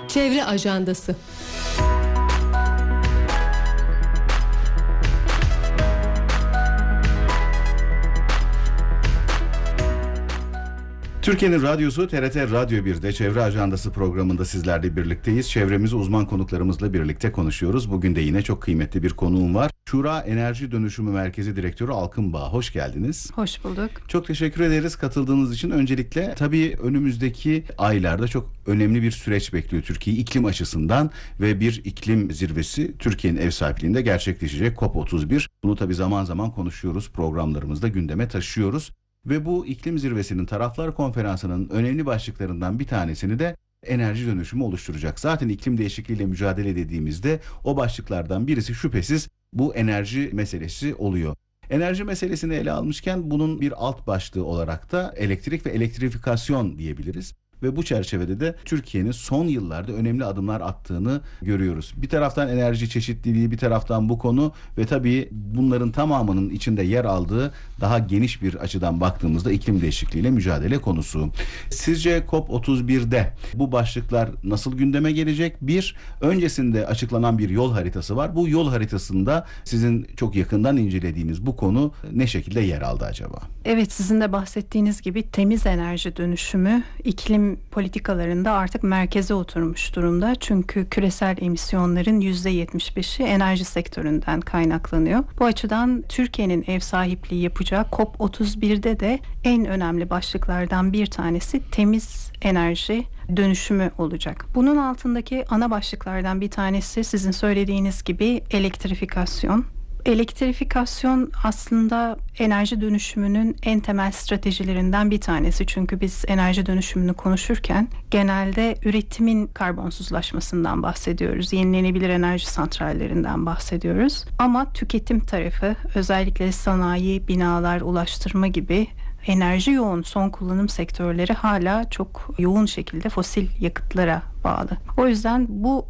Çevre Ajandası. Türkiye'nin radyosu TRT Radyo 1'de Çevre Ajandası programında sizlerle birlikteyiz. Çevremizi uzman konuklarımızla birlikte konuşuyoruz. Bugün de yine çok kıymetli bir konuğum var. Şura Enerji Dönüşümü Merkezi Direktörü Alkın Bağ. Hoş geldiniz. Hoş bulduk. Çok teşekkür ederiz katıldığınız için. Öncelikle tabii önümüzdeki aylarda çok önemli bir süreç bekliyor Türkiye'yi iklim açısından ve bir iklim zirvesi Türkiye'nin ev sahipliğinde gerçekleşecek COP31. Bunu tabii zaman zaman konuşuyoruz, programlarımızda gündeme taşıyoruz. Ve bu iklim zirvesinin Taraflar Konferansı'nın önemli başlıklarından bir tanesini de enerji dönüşümü oluşturacak. Zaten iklim değişikliğiyle mücadele dediğimizde o başlıklardan birisi şüphesiz bu enerji meselesi oluyor. Enerji meselesini ele almışken bunun bir alt başlığı olarak da elektrik ve elektrifikasyon diyebiliriz. Ve bu çerçevede de Türkiye'nin son yıllarda önemli adımlar attığını görüyoruz. Bir taraftan enerji çeşitliliği, bir taraftan bu konu ve tabii bunların tamamının içinde yer aldığı daha geniş bir açıdan baktığımızda iklim değişikliğiyle mücadele konusu. Sizce COP31'de bu başlıklar nasıl gündeme gelecek? Öncesinde açıklanan bir yol haritası var. Bu yol haritasında sizin çok yakından incelediğiniz bu konu ne şekilde yer aldı acaba? Evet, sizin de bahsettiğiniz gibi temiz enerji dönüşümü iklim politikalarında artık merkeze oturmuş durumda. Çünkü küresel emisyonların %75'i enerji sektöründen kaynaklanıyor. Bu açıdan Türkiye'nin ev sahipliği yapacağı COP31'de de en önemli başlıklardan bir tanesi temiz enerji dönüşümü olacak. Bunun altındaki ana başlıklardan bir tanesi sizin söylediğiniz gibi elektrifikasyon. Elektrifikasyon aslında enerji dönüşümünün en temel stratejilerinden bir tanesi. Çünkü biz enerji dönüşümünü konuşurken genelde üretimin karbonsuzlaşmasından bahsediyoruz. Yenilenebilir enerji santrallerinden bahsediyoruz. Ama tüketim tarafı, özellikle sanayi, binalar, ulaştırma gibi enerji yoğun son kullanım sektörleri hala çok yoğun şekilde fosil yakıtlara bağlı. O yüzden bu